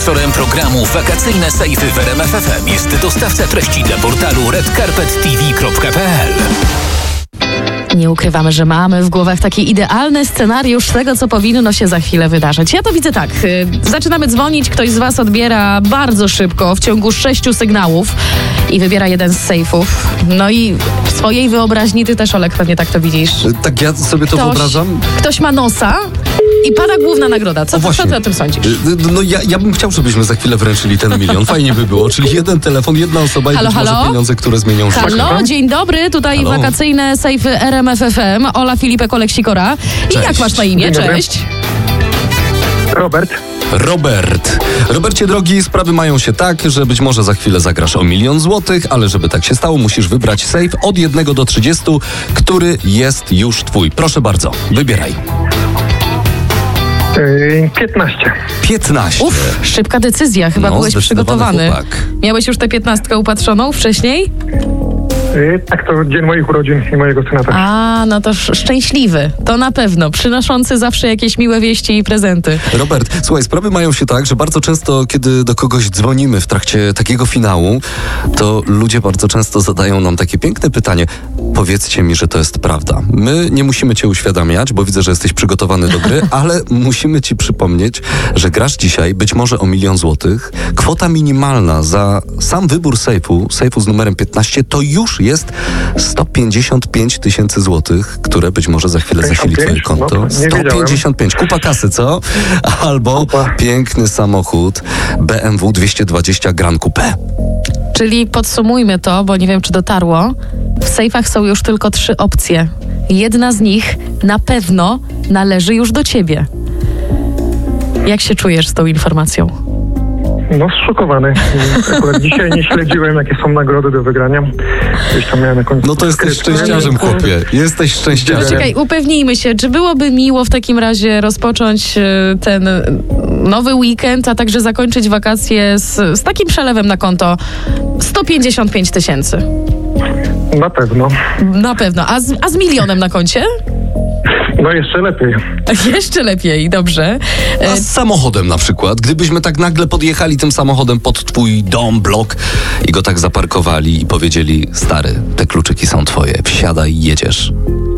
Sponsorem programu Wakacyjne Sejfy w RMF FM jest dostawca treści dla portalu redcarpettv.pl. Nie ukrywamy, że mamy w głowach taki idealny scenariusz tego, co powinno się za chwilę wydarzyć. Ja to widzę tak. Zaczynamy dzwonić, ktoś z was odbiera bardzo szybko, w ciągu 6 sygnałów i wybiera jeden z sejfów. No i w swojej wyobraźni ty też, Olek, pewnie tak to widzisz. Tak ja sobie to wyobrażam. Ktoś ma nosa i pada główna nagroda. Co ty o tym sądzisz? No ja bym chciał, żebyśmy za chwilę wręczyli ten milion. Fajnie by było. Czyli jeden telefon, jedna osoba i być może pieniądze, które zmienią życie. Halo, dzień dobry. Tutaj wakacyjne sejfy RMF FM. Ola Filipek, Olek Sikora. I jak masz na imię? Cześć. Robert. Robercie drogi, sprawy mają się tak, że być może za chwilę zagrasz o 1 000 000 złotych, ale żeby tak się stało, musisz wybrać sejf od 1 do 30, który jest już twój. Proszę bardzo, wybieraj. 15. 15. Szybka decyzja. Chyba byłeś przygotowany. Chłopak. Miałeś już tę 15 upatrzoną wcześniej? Tak, to dzień moich urodzin i mojego syna też. A, no to szczęśliwy. To na pewno. Przynoszący zawsze jakieś miłe wieści i prezenty. Robert, słuchaj, sprawy mają się tak, że bardzo często, kiedy do kogoś dzwonimy w trakcie takiego finału, to ludzie bardzo często zadają nam takie piękne pytanie. Powiedzcie mi, że to jest prawda. My nie musimy cię uświadamiać, bo widzę, że jesteś przygotowany do gry, ale musimy ci przypomnieć, że grasz dzisiaj być może o 1 000 000 złotych. Kwota minimalna za sam wybór sejfu z numerem 15, to już jest 155 000 złotych, które być może za chwilę zasili twoje konto. No, 155. Kupa kasy, co? Albo piękny samochód BMW 220 Gran Coupe. Czyli podsumujmy to, bo nie wiem, czy dotarło. W sejfach są już tylko 3 opcje. Jedna z nich na pewno należy już do ciebie. Jak się czujesz z tą informacją? No, zszokowany. Akurat dzisiaj nie śledziłem, jakie są nagrody do wygrania. Gdzieś tam miałem jakąś... No to jesteś szczęściarzem, chłopie. Jesteś szczęściarzem. Czekaj, upewnijmy się, czy byłoby miło w takim razie rozpocząć ten nowy weekend, a także zakończyć wakacje z takim przelewem na konto 155 000? Na pewno. Na pewno. A z 1 000 000 na koncie? No jeszcze lepiej. Jeszcze lepiej, dobrze. A z samochodem na przykład? Gdybyśmy tak nagle podjechali tym samochodem pod twój dom, blok i go tak zaparkowali i powiedzieli: stary, te kluczyki są twoje, wsiadaj i jedziesz.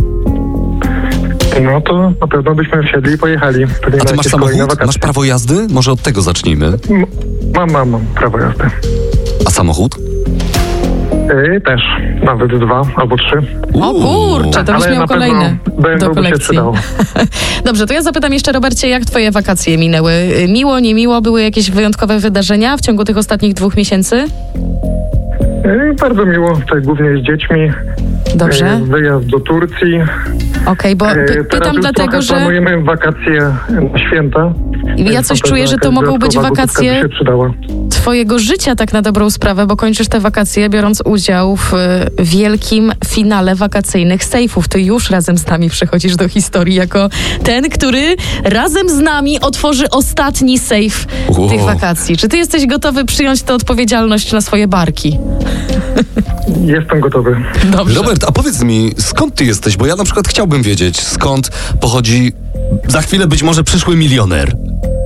No to na pewno byśmy wsiedli i pojechali. A ty masz samochód? Masz prawo jazdy? Może od tego zacznijmy. Mam prawo jazdy. A samochód? Też. Nawet 2 albo 3. O kurczę, to byś miał kolejny do kolekcji. Dobrze, to ja zapytam jeszcze, Robercie, jak twoje wakacje minęły? Miło, niemiło? Były jakieś wyjątkowe wydarzenia w ciągu tych ostatnich 2 miesięcy? Bardzo miło, tutaj głównie z dziećmi. Dobrze. Wyjazd do Turcji. Okej, bo pytam dlatego, że... planujemy wakacje na święta. Ja coś czuję, że to mogą być wakacje twojego życia, tak na dobrą sprawę, bo kończysz te wakacje biorąc udział w wielkim finale wakacyjnych sejfów. Ty już razem z nami przechodzisz do historii jako ten, który razem z nami otworzy ostatni sejf tych wakacji. Czy ty jesteś gotowy przyjąć tę odpowiedzialność na swoje barki? Jestem gotowy. Dobrze. Robert, a powiedz mi, skąd ty jesteś? Bo ja na przykład chciałbym wiedzieć, skąd pochodzi za chwilę być może przyszły milioner.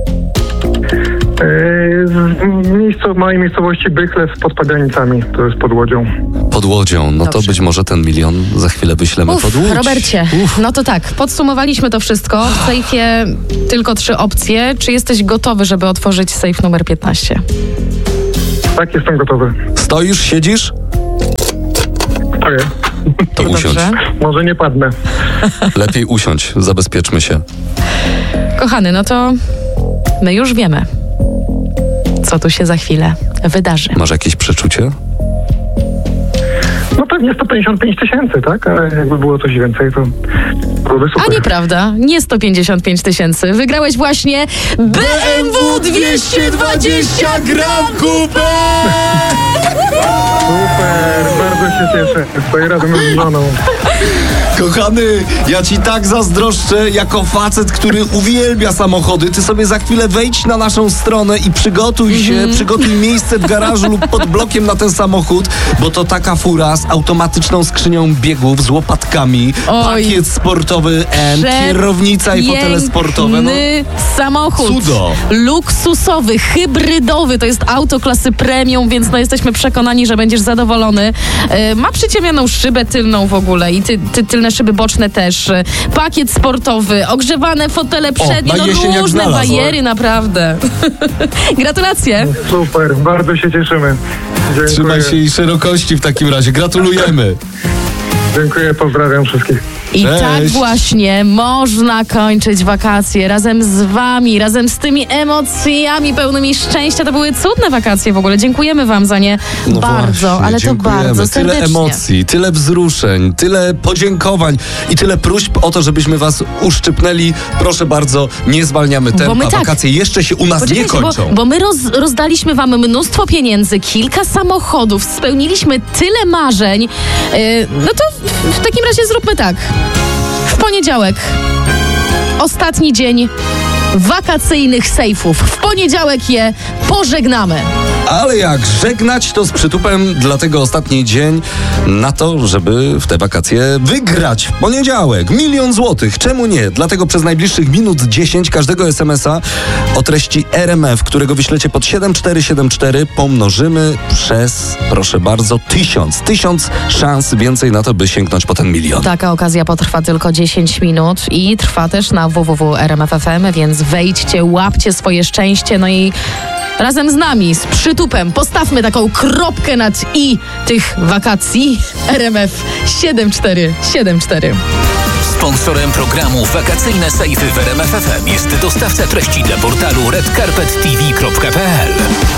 Z małej miejscowości Bychlew pod Paganicami, to jest pod Łodzią. Pod Łodzią, no to być może ten 1 000 000 za chwilę wyślemy pod Łódź. Robercie, no to tak, podsumowaliśmy to wszystko. W sejfie tylko 3 opcje. Czy jesteś gotowy, żeby otworzyć sejf numer 15? Tak, jestem gotowy. Stoisz, siedzisz? Stoję. To usiądź. Może nie padnę. Lepiej usiądź, zabezpieczmy się. Kochany, no to my już wiemy, co tu się za chwilę wydarzy. Masz jakieś przeczucie? No pewnie 155 000, tak? Ale jakby było coś więcej, to byłoby super. A nieprawda, nie 155 000. Wygrałeś właśnie BMW 220 Gran Coupe! Super, bardzo się cieszę. Stoję razem z żoną. Kochany, ja ci tak zazdroszczę jako facet, który uwielbia samochody. Ty sobie za chwilę wejdź na naszą stronę i przygotuj się, przygotuj miejsce w garażu lub pod blokiem na ten samochód, bo to taka fura z automatyczną skrzynią biegów, z łopatkami, pakiet sportowy N, kierownica i fotele sportowe. No, samochód. Cudo. Luksusowy, hybrydowy. To jest auto klasy premium, więc jesteśmy przekonani, że będziesz zadowolony. Ma przyciemnioną szybę tylną w ogóle i tylne szyby boczne też. Pakiet sportowy, ogrzewane fotele przednie, różne bajery, naprawdę. Gratulacje. Super, bardzo się cieszymy. Dziękuję. Trzymaj się i szerokości w takim razie. Gratulujemy. Dziękuję, pozdrawiam wszystkich. I tak właśnie można kończyć wakacje razem z wami, razem z tymi emocjami pełnymi szczęścia. To były cudne wakacje w ogóle. Dziękujemy wam za nie bardzo, właśnie, ale to bardzo serdecznie. Tyle emocji, tyle wzruszeń, tyle podziękowań i tyle próśb o to, żebyśmy was uszczypnęli. Proszę bardzo, nie zwalniamy tempa. Wakacje jeszcze się u nas nie kończą. Bo my rozdaliśmy wam mnóstwo pieniędzy, kilka samochodów, spełniliśmy tyle marzeń. No to w takim razie zróbmy tak. W poniedziałek, ostatni dzień wakacyjnych sejfów. W poniedziałek je pożegnamy. Ale jak żegnać, to z przytupem, dlatego ostatni dzień na to, żeby w te wakacje wygrać w poniedziałek 1 000 000 złotych. Czemu nie? Dlatego przez najbliższych minut 10 każdego SMS-a o treści RMF, którego wyślecie pod 7474, pomnożymy przez, proszę bardzo, 1000. 1000 szans więcej na to, by sięgnąć po ten 1 000 000. Taka okazja potrwa tylko 10 minut i trwa też na www.rmf.fm, więc wejdźcie, łapcie swoje szczęście, no i razem z nami, z przytupem, postawmy taką kropkę nad i tych wakacji. RMF 7474. Sponsorem programu Wakacyjne Sejfy w RMF FM jest dostawca treści dla portalu redcarpettv.pl.